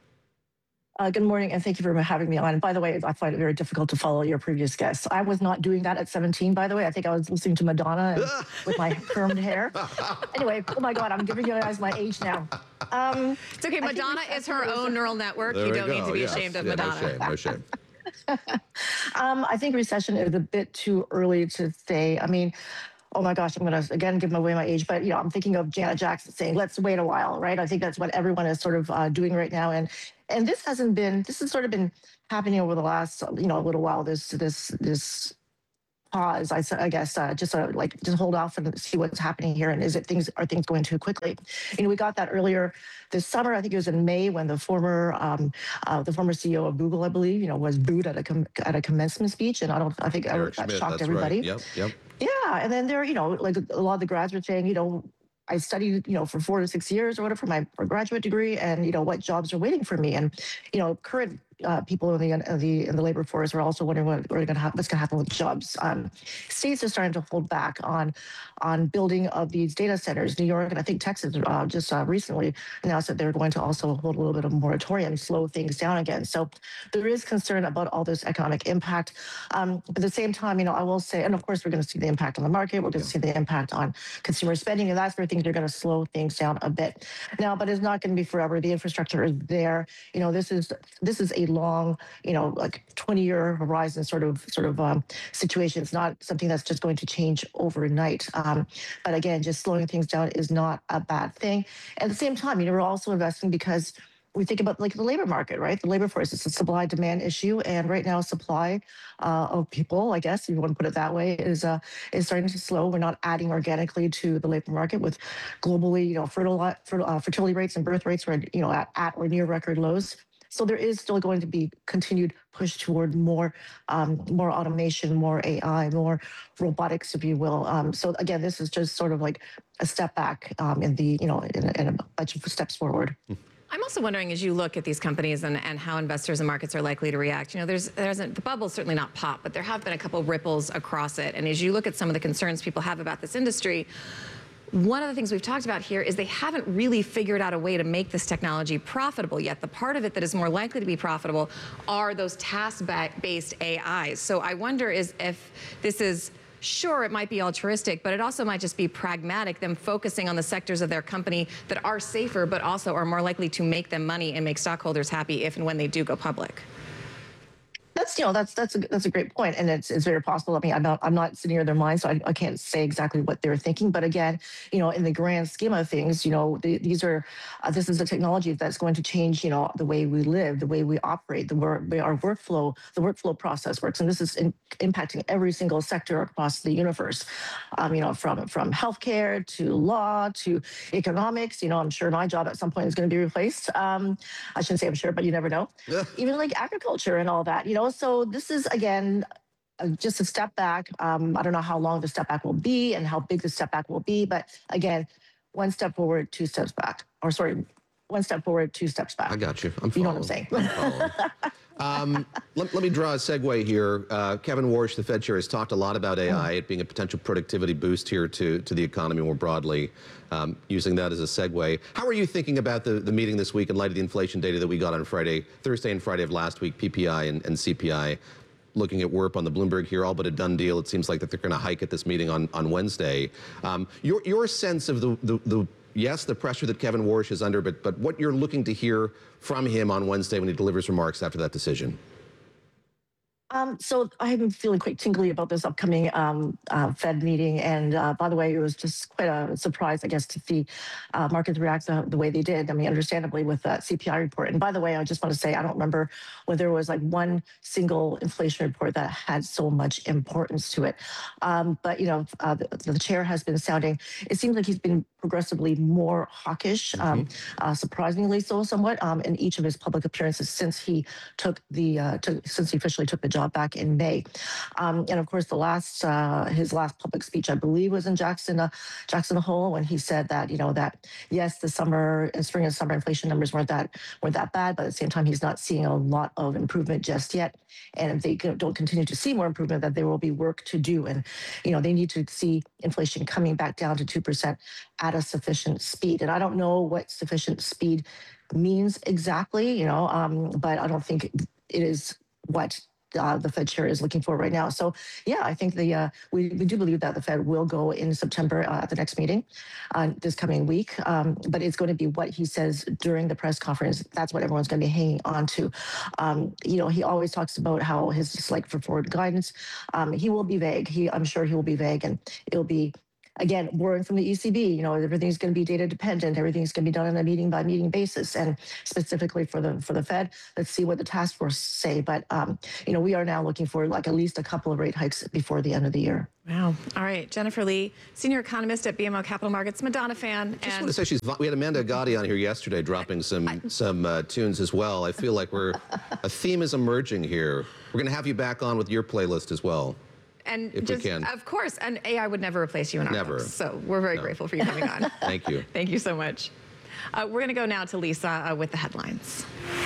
Uh, good morning, and thank you for having me on. And by the way, I find it very difficult to follow your previous guests. I was not doing that at seventeen, by the way. I think I was listening to Madonna and, with my permed hair. Anyway, oh my God, I'm giving you guys my age now. Um, it's okay, Madonna is her own neural network. There you don't go. need to be yes. ashamed of yeah, Madonna. No shame, no shame. um, I think recession is a bit too early to say. I mean, oh my gosh, I'm going to, again, give away my age, but, you know, I'm thinking of Janet Jackson saying, let's wait a while, right? I think that's what everyone is sort of uh, doing right now. And and this hasn't been, this has sort of been happening over the last, you know, a little while, this, this, this pause, I, I guess, uh, just uh, like, just hold off and see what's happening here. And is it things, are things going too quickly? You know, we got that earlier this summer, I think it was in May, when the former, um, uh, the former C E O of Google, I believe, you know, was booed at a, com at a commencement speech. And I don't, I think Eric that Schmidt, shocked everybody. Right. Yep, yep. Yeah, and then there, you know, like a lot of the grads were saying, you know, I studied, you know, for four to six years or whatever for my for graduate degree, and you know what jobs are waiting for me, and you know, current uh, people in the in the in the labor force are also wondering what, what are gonna what's going to happen with jobs. Um, states are starting to hold back on on building of these data centers. New York and I think Texas uh, just uh, recently announced that they're going to also hold a little bit of a moratorium, slow things down again. So there is concern about all this economic impact. Um, but at the same time, you know, I will say, and of course, we're going to see the impact on the market. We're going to see the impact on consumer spending, and that's where things are going to slow things down a bit. Now, but it's not going to be forever. The infrastructure is there. You know, this is this is a long, you know, like twenty-year horizon sort of sort of um, situation. It's not something that's just going to change overnight. Um, but again, just slowing things down is not a bad thing. At the same time, you know, we're also investing because we think about like the labor market, right? The labor force, it's a supply demand issue. And right now supply uh, of people, I guess, if you want to put it that way, is uh, is starting to slow. We're not adding organically to the labor market with globally, you know, fertile, fertile, uh, fertility rates and birth rates are, you know, at, at or near record lows. So there is still going to be continued push toward more, um, more automation, more A I, more robotics, if you will. Um, so again, this is just sort of like a step back um, in the, you know, in a, in a bunch of steps forward. I'm also wondering, as you look at these companies and, and how investors and markets are likely to react, you know, there's, there's a, the bubble's certainly not popped, but there have been a couple ripples across it. And as you look at some of the concerns people have about this industry, one of the things we've talked about here is they haven't really figured out a way to make this technology profitable yet. The part of it that is more likely to be profitable are those task-based A Is. So I wonder is if this is, sure, it might be altruistic, but it also might just be pragmatic, them focusing on the sectors of their company that are safer, but also are more likely to make them money and make stockholders happy if and when they do go public. That's, you know, that's that's a, that's a great point, and it's it's very possible. I mean, I'm not I'm not sitting here in their minds, so I, I can't say exactly what they're thinking. But again, you know, in the grand scheme of things, you know, the, these are uh, this is a technology that's going to change, you know, the way we live, the way we operate, the way our workflow, the workflow process works, and this is in, impacting every single sector across the universe. Um, you know, from from healthcare to law to economics. You know, I'm sure my job at some point is going to be replaced. Um, I shouldn't say I'm sure, but you never know. Yeah. Even like agriculture and all that. You know. So this is, again, uh, just a step back. Um, I don't know how long the step back will be and how big the step back will be. But again, one step forward, two steps back. Or sorry, one step forward, two steps back. I got you. I'm following. You know what I'm saying. I'm um, let, let me draw a segue here. Uh, Kevin Warsh, the Fed chair, has talked a lot about A I, it being a potential productivity boost here to, to the economy more broadly, um, using that as a segue. How are you thinking about the, the meeting this week in light of the inflation data that we got on Friday, Thursday and Friday of last week, P P I and, and C P I? Looking at W I R P on the Bloomberg here, all but a done deal. It seems like that they're going to hike at this meeting on, on Wednesday. Um, your, your sense of the, the, the yes, the pressure that Kevin Warsh is under, but, but what you're looking to hear from him on Wednesday when he delivers remarks after that decision? Um, so I'm feeling quite tingly about this upcoming um, uh, Fed meeting. And uh, by the way, it was just quite a surprise, I guess, to see uh, markets react the, the way they did. I mean, understandably, with that C P I report. And by the way, I just want to say, I don't remember whether there was like one single inflation report that had so much importance to it. Um, but, you know, uh, the, the chair has been sounding, it seems like he's been progressively more hawkish, um, uh, surprisingly so somewhat, um, in each of his public appearances since he took the uh, to, since he officially took the job back in May. Um, and of course, the last uh, his last public speech, I believe, was in Jackson uh, Jackson Hole, when he said that you know that yes, the summer and spring and summer inflation numbers weren't that weren't that bad, but at the same time, he's not seeing a lot of improvement just yet. And if they don't continue to see more improvement, that there will be work to do, and you know they need to see inflation coming back down to two percent at a sufficient speed. And I don't know what sufficient speed means exactly, you know, um, but I don't think it is what uh, the Fed chair is looking for right now. So yeah, I think the uh, we, we do believe that the Fed will go in September uh, at the next meeting uh, this coming week, um, but it's going to be what he says during the press conference. That's what everyone's going to be hanging on to. Um, you know, he always talks about how his dislike for forward guidance. Um, he will be vague. He, I'm sure he will be vague, and it'll be, again, borrowing from the E C B, you know, everything's going to be data dependent. Everything's going to be done on a meeting by meeting basis. And specifically for the for the Fed, let's see what the task force say. But, um, you know, we are now looking for like at least a couple of rate hikes before the end of the year. Wow. All right. Jennifer Lee, senior economist at B M O Capital Markets, Madonna fan. I just and want to say she's. We had Amanda Gotti on here yesterday, dropping some I, some uh, tunes as well. I feel like we're a theme is emerging here. We're going to have you back on with your playlist as well. And if just, we can. Of course, and A I would never replace you in our Never. books, so we're very no. grateful for you coming on. Thank you. Thank you so much. Uh, we're going to go now to Lisa uh, with the headlines.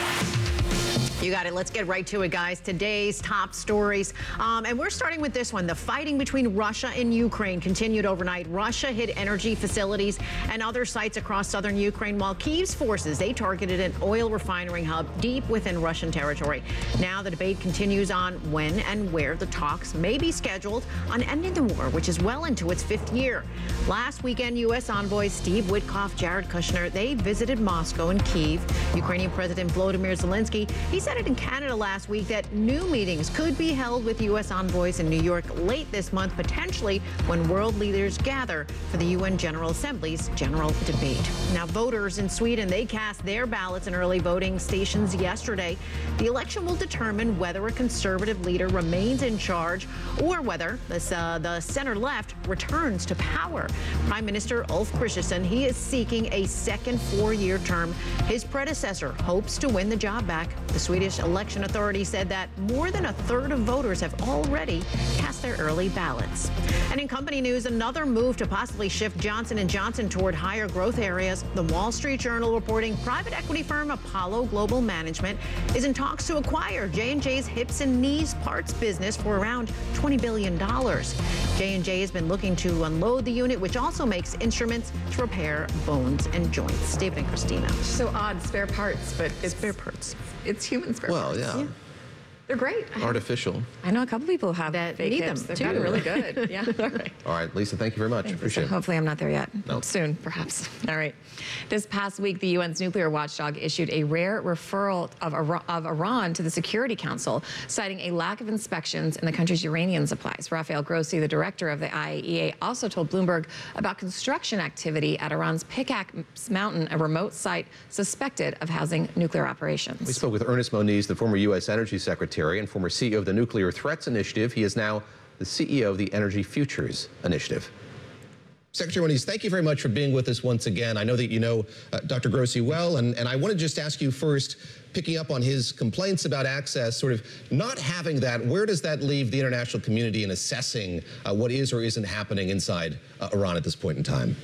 You got it. Let's get right to it, guys. Today's top stories. Um, and we're starting with this one. The fighting between Russia and Ukraine continued overnight. Russia hit energy facilities and other sites across southern Ukraine, while Kyiv's forces, they targeted an oil refinery hub deep within Russian territory. Now the debate continues on when and where the talks may be scheduled on ending the war, which is well into its fifth year. Last weekend, U S envoys Steve Witkoff, Jared Kushner, they visited Moscow and Kyiv. Ukrainian President Volodymyr Zelensky, he said it in Canada last week that new meetings could be held with U S envoys in New York late this month, potentially when world leaders gather for the U N General Assembly's general debate. Now, voters in Sweden, they cast their ballots in early voting stations yesterday. The election will determine whether a conservative leader remains in charge or whether this, uh, the center-left returns to power. Prime Minister Ulf Kristersson, he is seeking a second four-year term. His predecessor hopes to win the job back. The Swedish election authority said that more than a third of voters have already cast their early ballots. And in company news, another move to possibly shift Johnson and Johnson toward higher growth areas. The Wall Street Journal reporting private equity firm Apollo Global Management is in talks to acquire J and J's hips and knees parts business for around twenty billion dollars. J and J has been looking to unload the unit, which also makes instruments to repair bones and joints. David and Christina. So odd, spare parts, but it's spare parts. It's human spare well, parts. Well, yeah. yeah. They're great. Artificial. I know a couple people who have that fake need hips. them They've gotten really good. Yeah. All right. All right, Lisa, thank you very much. Thanks, Appreciate Lisa. it. Hopefully I'm not there yet. No. Soon, perhaps. All right. This past week, the U N's nuclear watchdog issued a rare referral of, Iran, of Iran to the Security Council, citing a lack of inspections in the country's uranium supplies. Rafael Grossi, the director of the I A E A, also told Bloomberg about construction activity at Iran's Pickaxe Mountain, a remote site suspected of housing nuclear operations. We spoke with Ernest Moniz, the former U S Energy Secretary and former C E O of the Nuclear Threats Initiative. He is now the C E O of the Energy Futures Initiative. Secretary Moniz, thank you very much for being with us once again. I know that you know uh, Doctor Grossi well, and, and I want to just ask you first, picking up on his complaints about access, sort of not having that, where does that leave the international community in assessing uh, what is or isn't happening inside uh, Iran at this point in time?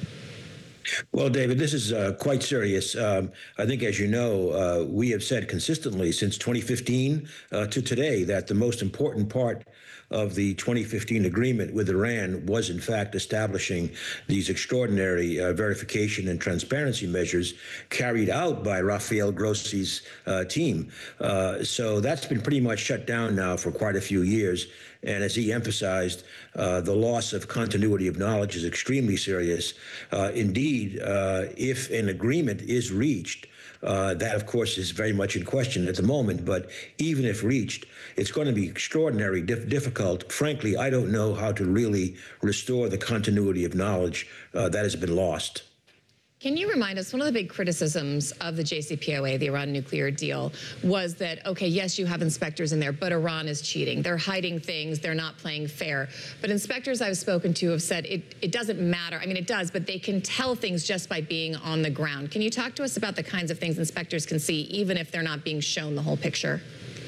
Well, David, this is uh, quite serious. Um, I think, as you know, uh, we have said consistently since twenty fifteen uh, to today that the most important part of the twenty fifteen agreement with Iran was, in fact, establishing these extraordinary uh, verification and transparency measures carried out by Rafael Grossi's uh, team. Uh, so that's been pretty much shut down now for quite a few years. And as he emphasized, uh, the loss of continuity of knowledge is extremely serious. Uh, indeed, uh, if an agreement is reached, Uh, that, of course, is very much in question at the moment. But even if reached, it's going to be extraordinarily dif- difficult. Frankly, I don't know how to really restore the continuity of knowledge uh, that has been lost. Can you remind us, one of the big criticisms of the J C P O A, the Iran nuclear deal, was that, okay, yes, you have inspectors in there, but Iran is cheating. They're hiding things. They're not playing fair. But inspectors I've spoken to have said it, it doesn't matter. I mean, it does, but they can tell things just by being on the ground. Can you talk to us about the kinds of things inspectors can see, even if they're not being shown the whole picture?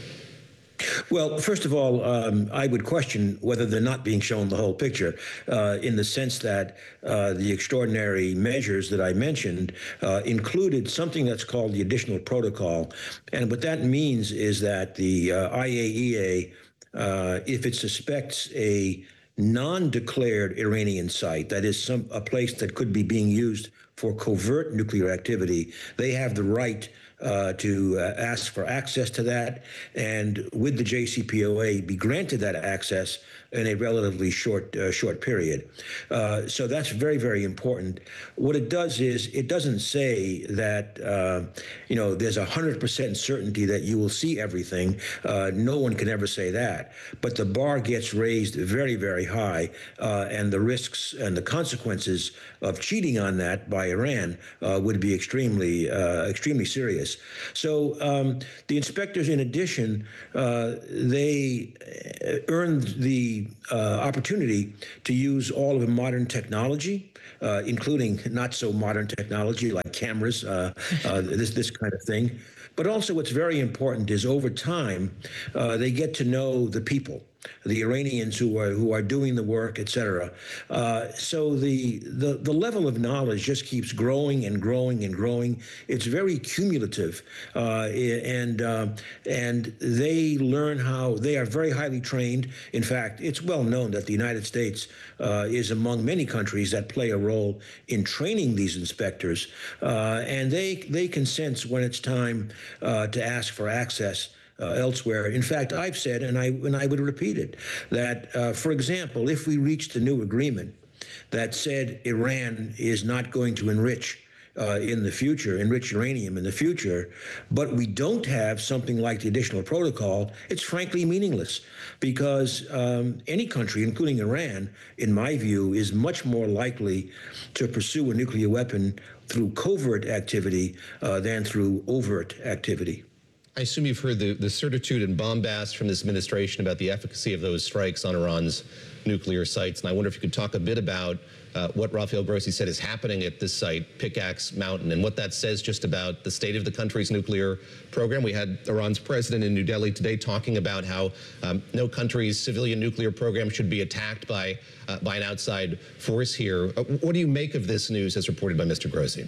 Well, first of all, um, I would question whether they're not being shown the whole picture, uh, in the sense that uh, the extraordinary measures that I mentioned uh, included something that's called the additional protocol. And what that means is that the uh, I A E A, uh, if it suspects a non-declared Iranian site, that is some a place that could be being used for covert nuclear activity, they have the right Uh, to uh, ask for access to that, and with the J C P O A, be granted that access in a relatively short uh, short period. Uh, so that's very, very important. What it does is it doesn't say that uh, you know there's a hundred percent certainty that you will see everything. Uh, no one can ever say that, but the bar gets raised very, very high, uh, and the risks and the consequences of cheating on that by Iran uh, would be extremely uh, extremely serious. So um, the inspectors, in addition, uh, they earned the uh, opportunity to use all of the modern technology, uh, including not so modern technology like cameras, uh, uh, this this kind of thing. But also, what's very important is over time, uh, they get to know the people, the Iranians who are who are doing the work, et cetera. Uh, so the, the the level of knowledge just keeps growing and growing and growing. It's very cumulative, uh, and uh, and they learn how they are very highly trained. In fact, it's well known that the United States uh, is among many countries that play a role in training these inspectors, uh, and they they can sense when it's time uh, to ask for access Uh, elsewhere. In fact, I've said, and I and I would repeat it, that, uh, for example, if we reached a new agreement that said Iran is not going to enrich uh, in the future, enrich uranium in the future, but we don't have something like the additional protocol, it's frankly meaningless, because um, any country, including Iran, in my view, is much more likely to pursue a nuclear weapon through covert activity uh, than through overt activity. I assume you've heard the, the certitude and bombast from this administration about the efficacy of those strikes on Iran's nuclear sites. And I wonder if you could talk a bit about uh, what Rafael Grossi said is happening at this site, Pickaxe Mountain, and what that says just about the state of the country's nuclear program. We had Iran's president in New Delhi today talking about how um, no country's civilian nuclear program should be attacked by, uh, by an outside force here. Uh, what do you make of this news as reported by Mister Grossi?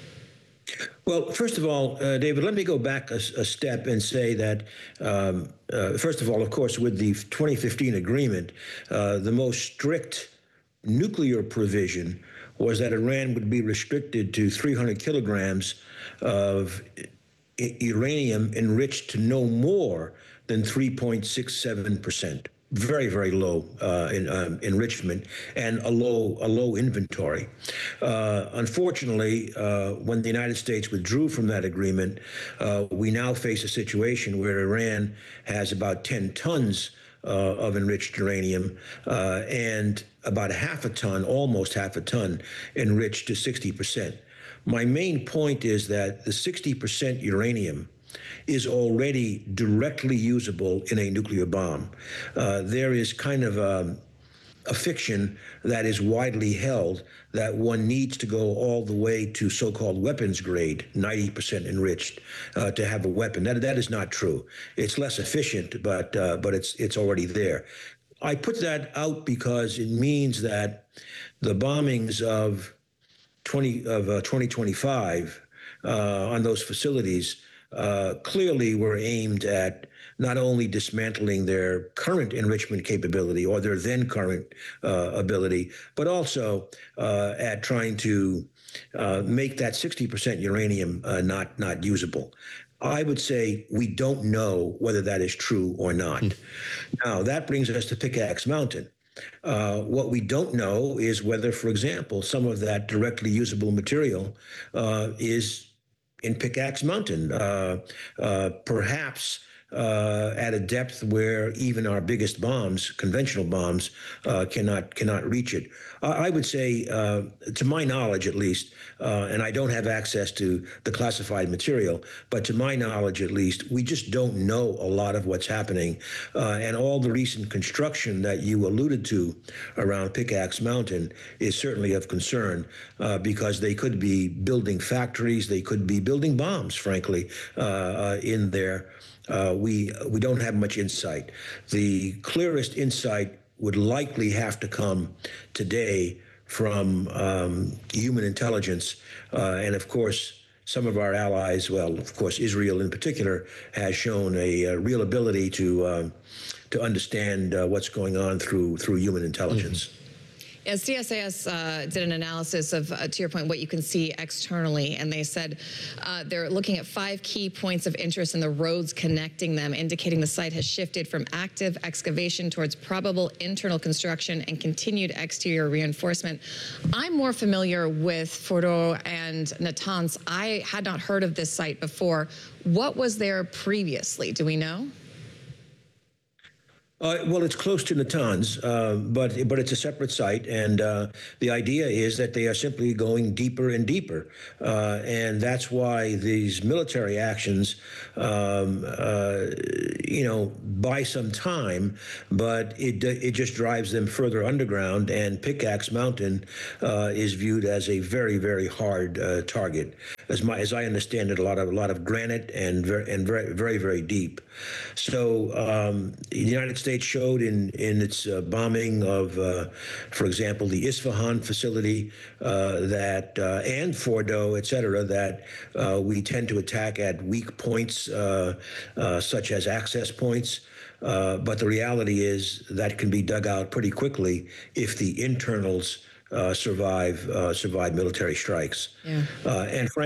Well, first of all, uh, David, let me go back a, a step and say that, um, uh, first of all, of course, with the twenty fifteen agreement, uh, the most strict nuclear provision was that Iran would be restricted to three hundred kilograms of uranium enriched to no more than three point six seven percent. Very, very low uh, in, um, enrichment and a low, a low inventory. Uh, unfortunately, uh, when the United States withdrew from that agreement, uh, we now face a situation where Iran has about ten tons uh, of enriched uranium uh, and about half a ton, almost half a ton, enriched to sixty percent. My main point is that the sixty percent uranium is already directly usable in a nuclear bomb. Uh, there is kind of a, a fiction that is widely held that one needs to go all the way to so-called weapons grade, ninety percent enriched, uh, to have a weapon. That that is not true. It's less efficient, but uh, but it's it's already there. I put that out because it means that the bombings of twenty of uh, twenty twenty-five uh, on those facilities Uh, clearly were aimed at not only dismantling their current enrichment capability or their then current uh, ability, but also uh, at trying to uh, make that sixty percent uranium uh, not not usable. I would say we don't know whether that is true or not. Now, that brings us to Pickaxe Mountain. Uh, what we don't know is whether, for example, some of that directly usable material uh, is in Pickaxe Mountain. Uh, uh, perhaps uh, at a depth where even our biggest bombs, conventional bombs, uh, cannot cannot reach it. I, I would say, uh, to my knowledge at least, uh, and I don't have access to the classified material, but to my knowledge at least, we just don't know a lot of what's happening. Uh, and all the recent construction that you alluded to around Pickaxe Mountain is certainly of concern, uh, because they could be building factories, they could be building bombs, frankly, uh, uh, in there. Uh, we we don't have much insight. The clearest insight would likely have to come today from um, human intelligence, uh, and of course, some of our allies, well, of course, Israel in particular, has shown a, a real ability to uh, to understand uh, what's going on through through human intelligence. Mm-hmm. As C S A S uh, did an analysis of, uh, to your point, what you can see externally, and they said uh, they're looking at five key points of interest in the roads connecting them, indicating the site has shifted from active excavation towards probable internal construction and continued exterior reinforcement. I'm more familiar with Fordo and Natanz. I had not heard of this site before. What was there previously? Do we know? Uh, well, it's close to Natanz, uh, but but it's a separate site, and uh, the idea is that they are simply going deeper and deeper, uh, and that's why these military actions, um, uh, you know, buy some time, but it it just drives them further underground. And Pickaxe Mountain uh, is viewed as a very very hard uh, target, as my as I understand it, a lot of a lot of granite and very and very very very deep. So um, the United States showed in in its uh, bombing of, uh, for example, the Isfahan facility, uh, that uh, and Fordo, et cetera, that uh, we tend to attack at weak points, uh, uh, such as access points. Uh, but the reality is that can be dug out pretty quickly if the internals uh, survive uh, survive military strikes. Yeah. Uh, and frankly,